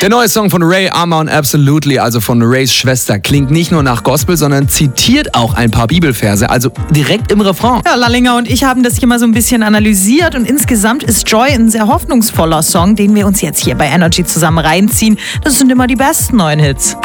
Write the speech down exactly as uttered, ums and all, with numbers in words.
Der neue Song von Ray, I'm on Absolutely, also von Rays Schwester, klingt nicht nur nach Gospel, sondern zitiert auch ein paar Bibelverse, also direkt im Refrain. Ja, Lallinger und ich haben das hier mal so ein bisschen analysiert und insgesamt ist Joy ein sehr hoffnungsvoller Song, den wir uns jetzt hier bei Energy zusammen reinziehen. Das sind immer die besten neuen Hits.